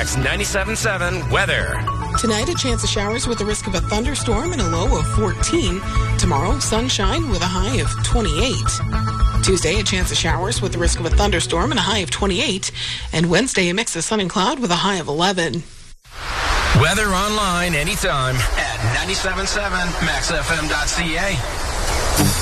That's 97.7 weather. Tonight, a chance of showers with a risk of a thunderstorm and a low of 14. Tomorrow, sunshine with a high of 28. Tuesday, a chance of showers with a risk of a thunderstorm and a high of 28. And Wednesday, a mix of sun and cloud with a high of 11. Weather online anytime at 97.7maxfm.ca.